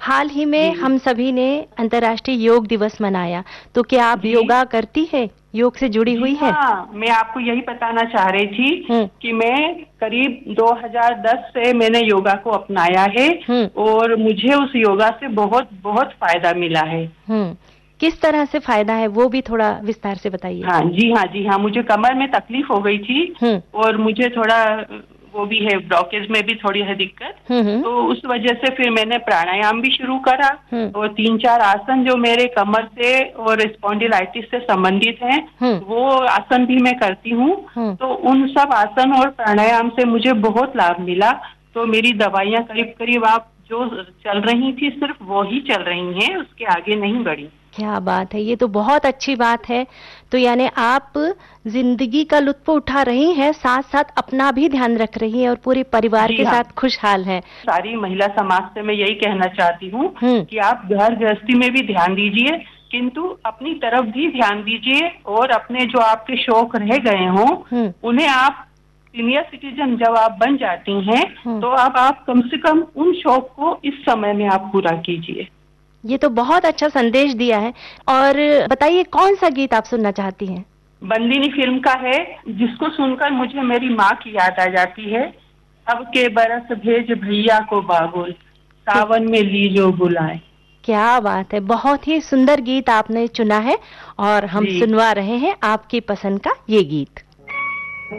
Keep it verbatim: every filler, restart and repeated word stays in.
हाल ही में जी हम सभी ने अंतर्राष्ट्रीय योग दिवस मनाया, तो क्या आप जी योगा करती है, योग से जुड़ी जी हुई है? हाँ, मैं आपको यही बताना चाह रही थी हम्म। कि मैं करीब दो हज़ार दस से मैंने योगा को अपनाया है हम्म। और मुझे उस योगा से बहुत बहुत फायदा मिला है। हम्म। किस तरह से फायदा है वो भी थोड़ा विस्तार से बताइए। हाँ जी, हाँ जी, हाँ, मुझे कमर में तकलीफ हो गई थी हम्म। और मुझे थोड़ा वो भी है, ब्लॉकेज में भी थोड़ी है दिक्कत। हम्म। हम्म। तो उस वजह से फिर मैंने प्राणायाम भी शुरू करा हम्म। और तीन चार आसन जो मेरे कमर से और स्पॉन्डिलाइटिस से संबंधित हैं, हम्म। वो आसन भी मैं करती हूँ। हम्म। तो उन सब आसन और प्राणायाम से मुझे बहुत लाभ मिला। तो मेरी दवाइयाँ करीब करीब आप जो चल रही थी सिर्फ वो ही चल रही हैं, उसके आगे नहीं बढ़ी। क्या बात है, ये तो बहुत अच्छी बात है। तो यानी आप जिंदगी का लुत्फ उठा रही हैं, साथ साथ अपना भी ध्यान रख रही हैं और पूरे परिवार जी के हाँ, साथ खुशहाल हैं। सारी महिला समाज से मैं यही कहना चाहती हूँ हम्म। कि आप घर गृहस्थी में भी ध्यान दीजिए, किंतु अपनी तरफ भी ध्यान दीजिए और अपने जो आपके शौक रह गए हों हम्म। उन्हें आप सीनियर सिटीजन जब आप बन जाती हैं हम्म। तो अब आप कम से कम उन शौक को इस समय में आप पूरा कीजिए। ये तो बहुत अच्छा संदेश दिया है। और बताइए कौन सा गीत आप सुनना चाहती हैं? बंदिनी फिल्म का है, जिसको सुनकर मुझे मेरी माँ की याद आ जाती है। अब के बरस भेज भैया को बाबुल, क्या सावन में लीजो बुलाए। क्या बात है, बहुत ही सुंदर गीत आपने चुना है और हम जी सुनवा रहे हैं आपकी पसंद का ये गीत।